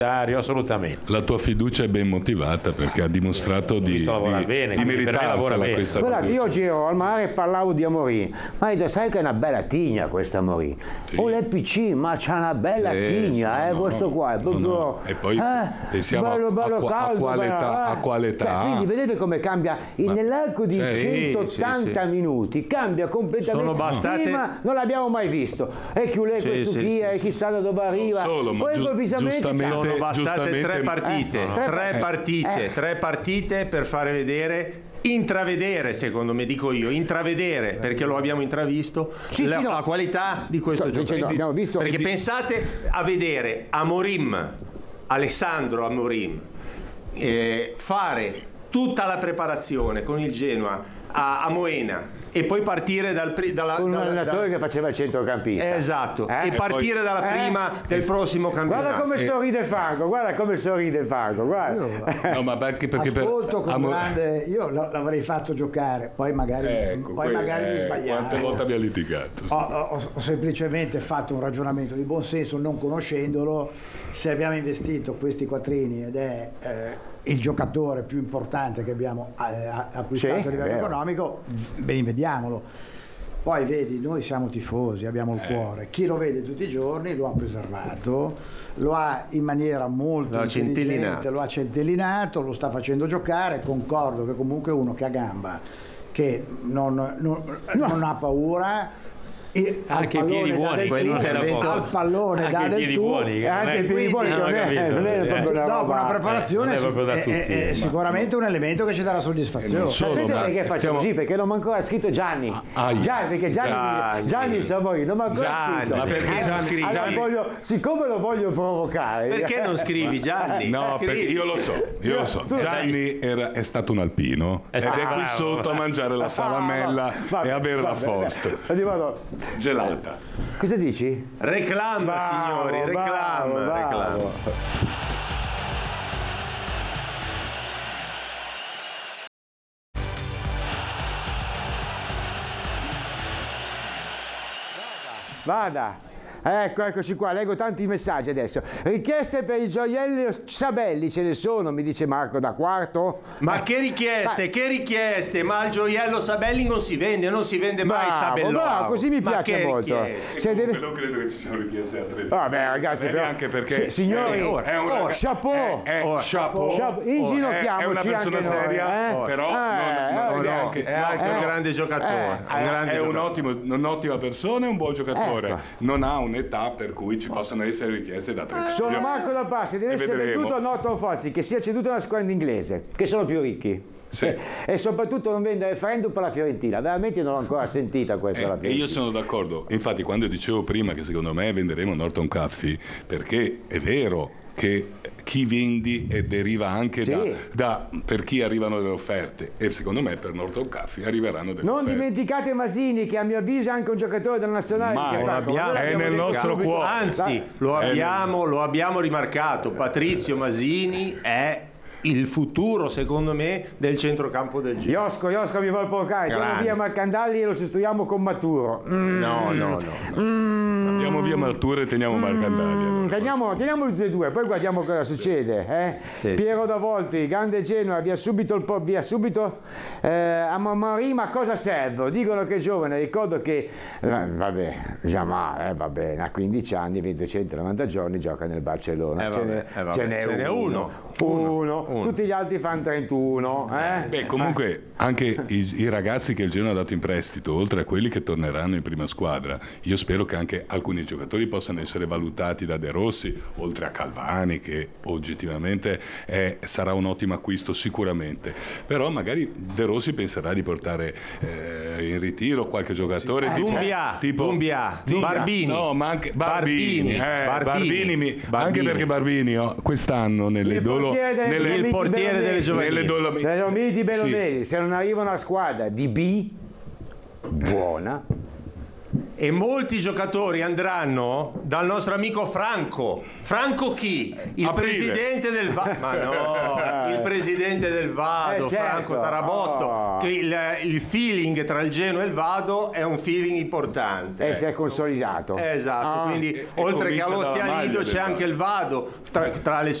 Assolutamente. La tua fiducia è ben motivata perché ha dimostrato di meritarsela questa Guarda, io giro al mare e parlavo di Amorim, ma sai che è una bella tigna questa Amorim, l'EPC, ma c'ha una bella tigna, questo qua è proprio e poi pensiamo bello caldo, a quale età, cioè, quindi vedete come cambia nell'arco di 180 minuti, cambia completamente. Prima non l'abbiamo mai visto, e Chiulè questo qui, e chissà da dove arriva, poi improvvisamente sono bastate tre partite per fare vedere, intravedere, secondo me, dico io, intravedere, perché lo abbiamo intravisto, la qualità di questo gioco. Abbiamo visto perché pensate a vedere Alessandro Amorim fare tutta la preparazione con il Genoa a Moena e poi partire con un allenatore che faceva il centrocampista, esatto, e partire dalla prima del prossimo campionato. Guarda come sorride Franco, guarda. No, ma anche perché ascolto con grande, io l'avrei fatto giocare, poi magari mi sbagliavo. Quante volte abbiamo litigato? Ho semplicemente fatto un ragionamento di buon senso, non conoscendolo. Se abbiamo investito questi quattrini ed è il giocatore più importante che abbiamo acquistato a livello economico, ben vediamolo. Poi vedi, noi siamo tifosi, abbiamo il cuore, chi lo vede tutti i giorni lo ha preservato, lo ha in maniera molto intelligente, lo ha centellinato, lo sta facendo giocare. Concordo che comunque uno che ha gamba, che non ha paura, e anche i piedi buoni, al pallone da del tu, anche i piedi buoni non è proprio dopo una preparazione è sicuramente un elemento che ci dà la soddisfazione. Sapete perché faccio così? Perché non mi ha ancora scritto Gianni. Perché Gianni Samori non mi ha ancora scritto. Ma perché non scrivi Gianni? Siccome lo voglio provocare, perché non scrivi Gianni? No, perché io lo so. Gianni è stato un alpino ed è qui sotto a mangiare la salamella e a bere la Forst gelata. Cosa dici? Reclama, signori, reclama. Vada. Eccoci qua, leggo tanti messaggi adesso. Richieste per il gioiello Sabelli ce ne sono, mi dice Marco da Quarto. Ma che richieste? Ma il gioiello Sabelli non si vende mai Sabello. Così mi piace molto. Non credo che ci siano richieste altre. Vabbè, ragazzi, però, anche perché signori, chapeau. Inginocchiamoci. È una persona seria, però è anche un grande giocatore. È un'ottima persona e un buon giocatore. Non ha un'età per cui ci possono essere richieste da 30 Sono Marco da Passi, deve essere venduto a Norton Forzi, che sia ceduto alla squadra inglese, che sono più ricchi. Sì. E soprattutto non vende referendum per la Fiorentina, veramente non l'ho ancora sentita questa. E io sono d'accordo, infatti quando dicevo prima che secondo me venderemo Norton Caffey, perché è vero che chi vendi deriva anche da per chi arrivano le offerte, e secondo me per Norton Caffey arriveranno delle offerte. Non dimenticate Masini, che a mio avviso è anche un giocatore della nazionale, è nel nostro cuore, anzi lo abbiamo rimarcato. Patrizio Masini è il futuro, secondo me, del centrocampo del Genoa. Iosco mi vuole provocare, andiamo via Marcandalli e lo sostituiamo con Maturo. No. Andiamo via Maturo e teniamo Marcandalli. Teniamo tutti e due, poi guardiamo cosa succede. Piero da Volpi, grande Genoa, via subito a Amorim, a cosa serve? Dicono che è giovane, ricordo che va bene, ha 15 anni, 290 giorni, gioca nel Barcellona. Ce n'è uno. Tutti gli altri fanno 31. Beh, comunque anche i ragazzi che il Genoa ha dato in prestito, oltre a quelli che torneranno in prima squadra, io spero che anche alcuni giocatori possano essere valutati da De Rossi, oltre a Calvani, che oggettivamente sarà un ottimo acquisto sicuramente, però magari De Rossi penserà di portare in ritiro qualche giocatore, Dumbia, Barbini. No, ma anche Barbini, anche perché Barbini quest'anno il portiere delle giovanili, Dolomiti Bellomelli, se non arriva una squadra di B buona e molti giocatori andranno dal nostro amico Franco. Franco chi? Il presidente del Vado. Ma no, il presidente del Vado, certo. Franco Tarabotto. Che il feeling tra il Genoa e il Vado è un feeling importante. Si è consolidato. Esatto, quindi oltre che all'Ostia Lido c'è anche il Vado tra le